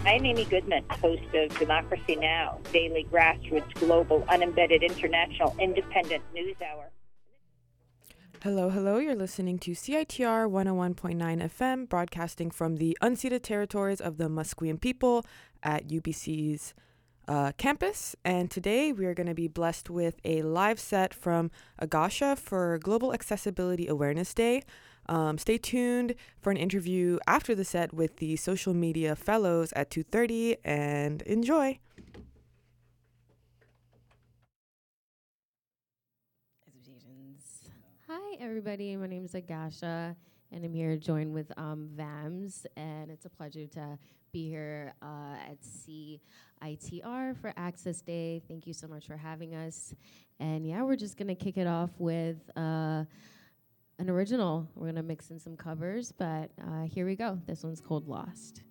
I'm Amy Goodman, host of Democracy Now!, daily grassroots, global, unembedded, international, independent news hour. Hello, hello. You're listening to CITR 101.9 FM, broadcasting from the unceded territories of the Musqueam people at UBC's campus. And today we are going to be blessed with a live set from Agasha for Global Accessibility Awareness Day. Stay tuned for an interview after the set with the social media fellows at 2:30 and enjoy. Hi, everybody. My name is Agasha, and I'm here joined with VAMS, and it's a pleasure to be here at CITR for Access Day. Thank you so much for having us. And yeah, we're just going to kick it off with an original. We're going to mix in some covers, but here we go. This one's called Lost.